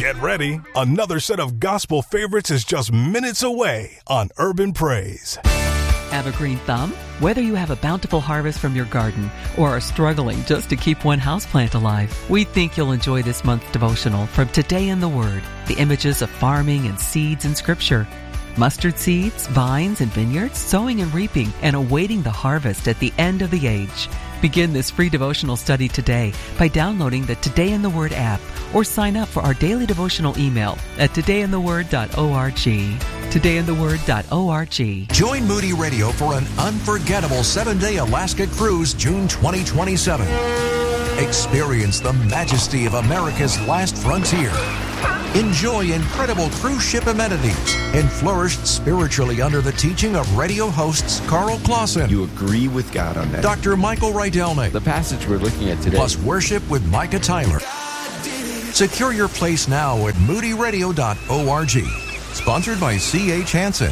Get ready. Another set of gospel favorites is just minutes away on Urban Praise. Have a green thumb? Whether you have a bountiful harvest from your garden or are struggling just to keep one houseplant alive, we think you'll enjoy this month's devotional from Today in the Word, the images of farming and seeds in Scripture. Mustard seeds, vines, and vineyards, sowing and reaping, and awaiting the harvest at the end of the age. Begin this free devotional study today by downloading the Today in the Word app or sign up for our daily devotional email at todayintheword.org. Todayintheword.org. Join Moody Radio for an unforgettable 7-day Alaska cruise, June 2027. Experience the majesty of America's last frontier. Enjoy incredible cruise ship amenities and flourish spiritually under the teaching of radio hosts Carl Clausen. You agree with God on that. Dr. Michael Rydelny. The passage we're looking at today. Plus worship with Micah Tyler. Secure your place now at moodyradio.org. Sponsored by C.H. Hansen.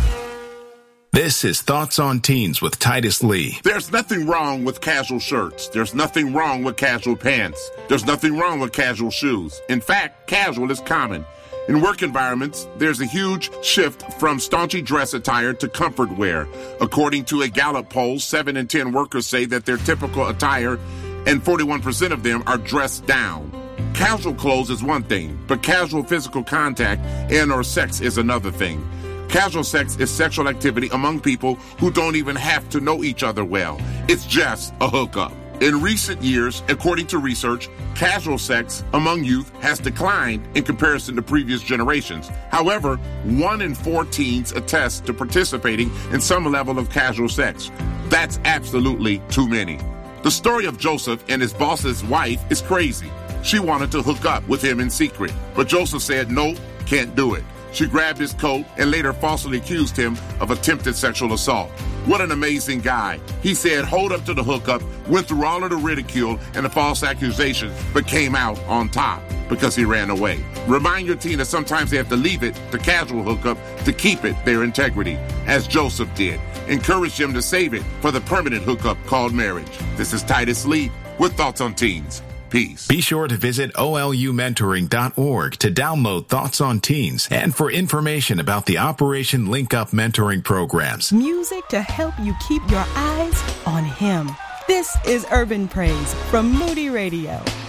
This is Thoughts on Teens with Titus Lee. There's nothing wrong with casual shirts. There's nothing wrong with casual pants. There's nothing wrong with casual shoes. In fact, casual is common. In work environments, there's a huge shift from staunchy dress attire to comfort wear. According to a Gallup poll, 7 in 10 workers say that their typical attire, and 41% of them are dressed down. Casual clothes is one thing, but casual physical contact and or sex is another thing. Casual sex is sexual activity among people who don't even have to know each other well. It's just a hookup. In recent years, according to research, casual sex among youth has declined in comparison to previous generations. However, 1 in 4 teens attest to participating in some level of casual sex. That's absolutely too many. The story of Joseph and his boss's wife is crazy. She wanted to hook up with him in secret, but Joseph said, "Nope, can't do it." She grabbed his coat and later falsely accused him of attempted sexual assault. What an amazing guy. He said, hold up to the hookup, went through all of the ridicule and the false accusations, but came out on top because he ran away. Remind your teen that sometimes they have to leave it, the casual hookup, to keep it their integrity, as Joseph did. Encourage them to save it for the permanent hookup called marriage. This is Titus Lee with Thoughts on Teens. Peace. Be sure to visit olumentoring.org to download Thoughts on Teens and for information about the Operation Link Up mentoring programs. Music to help you keep your eyes on Him. This is Urban Praise from Moody Radio.